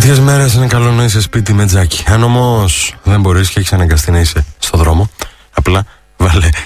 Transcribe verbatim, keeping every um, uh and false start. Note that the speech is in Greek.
Τέτοιες μέρες είναι καλό να είσαι σπίτι με τζάκι. Αν όμως δεν μπορείς και έχεις αναγκαστεί να είσαι στο δρόμο, απλά βάλε